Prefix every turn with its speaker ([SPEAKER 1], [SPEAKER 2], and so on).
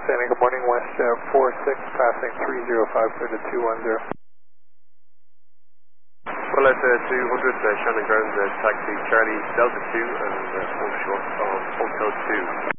[SPEAKER 1] Standing, good morning, WestJet 46, passing 305, clear to 210.
[SPEAKER 2] Well, at 200, Shannon Ground, taxi Charlie Delta 2 and hold short on Hotel 2.